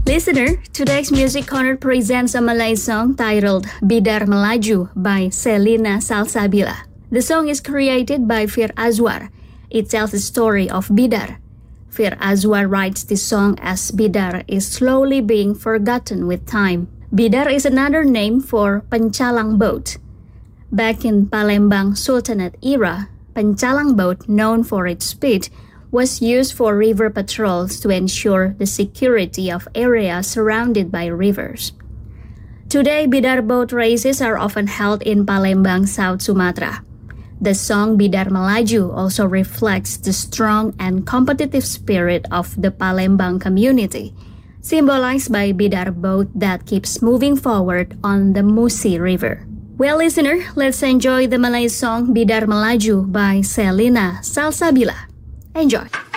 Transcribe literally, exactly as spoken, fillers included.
Listener, today's Music Corner presents a Malay song titled Bidar Melaju by Selina Salsabila. The song is created by Fir Azwar. It tells the story of Bidar. Fir Azwar writes this song as Bidar is slowly being forgotten with time. Bidar is another name for pencalang boat. Back in Palembang Sultanate era, pencalang boat, known for its speed, was used for river patrols to ensure the security of areas surrounded by rivers. Today, Bidar boat races are often held in Palembang, South Sumatra. The song Bidar Melaju also reflects the strong and competitive spirit of the Palembang community, symbolized by Bidar boat that keeps moving forward on the Musi River. Well, listener, let's enjoy the Malay song Bidar Melaju by Selina Salsabila. Enjoy!